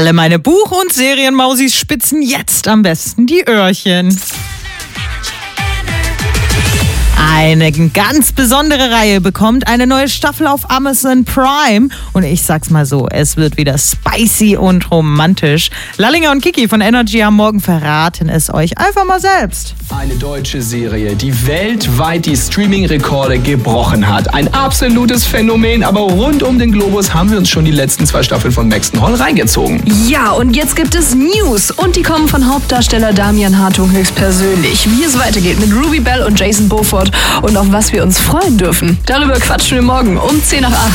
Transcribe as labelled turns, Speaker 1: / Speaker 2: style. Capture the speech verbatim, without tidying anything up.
Speaker 1: Alle meine Buch- und Serienmausis spitzen jetzt am besten die Öhrchen. Eine ganz besondere Reihe bekommt eine neue Staffel auf Amazon Prime. Und ich sag's mal so, es wird wieder spicy und romantisch. Lallinger und Kiki von Energy am Morgen verraten es euch einfach mal selbst.
Speaker 2: Eine deutsche Serie, die weltweit die Streaming-Rekorde gebrochen hat. Ein absolutes Phänomen, aber rund um den Globus haben wir uns schon die letzten zwei Staffeln von Maxton Hall reingezogen.
Speaker 3: Ja, und jetzt gibt es News und die kommen von Hauptdarsteller Damian Hartung höchstpersönlich. Wie es weitergeht mit Ruby Bell und Jason Beaufort und auf was wir uns freuen dürfen. Darüber quatschen wir morgen um zehn nach acht.